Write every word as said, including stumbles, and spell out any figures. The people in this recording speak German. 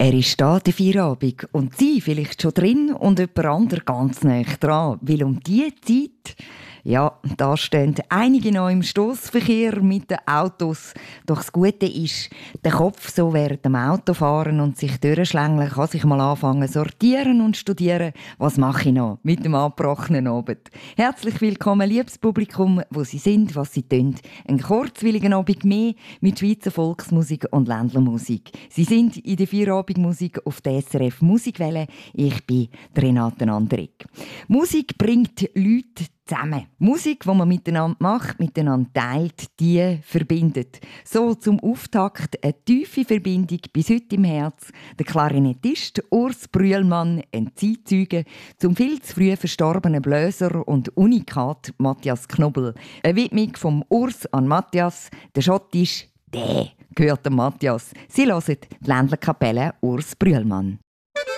Er ist da, der Feierabend, und sie vielleicht schon drin und jemand anderes ganz nah dran. Weil um diese Zeit, ja, da stehen einige noch im Stossverkehr mit den Autos. Doch das Gute ist, der Kopf so während dem Autofahren und sich durchschlängeln kann sich mal anfangen sortieren und studieren, was mache ich noch mit dem abgebrochenen Abend. Herzlich willkommen, liebes Publikum, wo Sie sind, was Sie tun. Ein kurzwilligen Abend mehr mit Schweizer Volksmusik und Ländlermusik. Sie sind in der Feierabendmusik auf der S R F Musikwelle. Ich bin Renate Andrik. Musik bringt Leute zusammen. Musik, die man miteinander macht, miteinander teilt, die verbindet. So zum Auftakt eine tiefe Verbindung bis heute im Herz. Der Klarinettist Urs Brühlmann, ein Zeitzeuge, zum viel zu früh verstorbenen Bläser und Unikat Matthias Knobel. Eine Widmung vom Urs an Matthias, der Schottisch «Dä» gehört dem Matthias. Sie hören die Ländlerkapelle Urs Brühlmann.